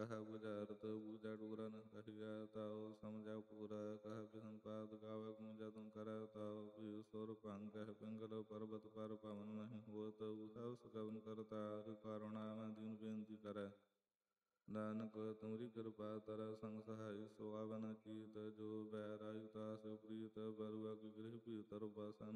ਕਹਾ ਬੁਝਾਰਤ ਬੂਝਾ ਡੂਰਾ ਨ ਕਹਿਆ ਤਾਉ ਸਮਝਾ ਪੂਰਾ ਕਹ ਬਿਸਨ ਪਾਦ ਗਾਵੇ ਗੁਣ ਜਤਨ ਕਰੈ ਤਾਉ ਵੀ ਸੁਰ ਭੰਗ ਕਹਿ ਪਿੰਗਲ ਪਰਬਤ ਪਰ ਪਵਨ ਨਹੀਂ ਹੋਤ ਹਵ ਸਕਵਨ ਕਰਤਾਰ ਕਰੁਣਾ ਮੈਂ ਦੀਨ ਬੇਨਤੀ ਕਰੈ ਨਾਨਕ ਤੁਮਰੀ ਕਿਰਪਾ ਤਰਾ ਸੰਗ ਸਹਾਈ ਸੋ ਆਵਨ ਚੀਤ ਜੋ ਬੈਰਾਇ ਤਾਸ ਪ੍ਰੀਤ ਬਰੁਆ ਕੀ ਗ੍ਰਹਿ ਭੀਤਰ ਬਸਨ